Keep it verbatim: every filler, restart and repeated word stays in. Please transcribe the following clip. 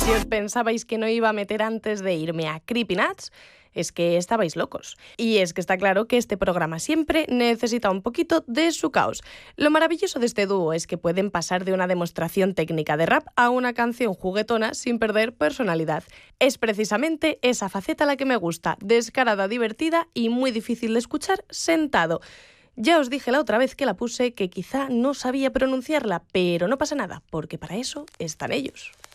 Si os pensabais que no iba a meter antes de irme a Creepy Nuts, es que estabais locos. Y es que está claro que este programa siempre necesita un poquito de su caos. Lo maravilloso de este dúo es que pueden pasar de una demostración técnica de rap a una canción juguetona sin perder personalidad. Es precisamente esa faceta la que me gusta, descarada, divertida y muy difícil de escuchar sentado. Ya os dije la otra vez que la puse que quizá no sabía pronunciarla, pero no pasa nada, porque para eso están ellos.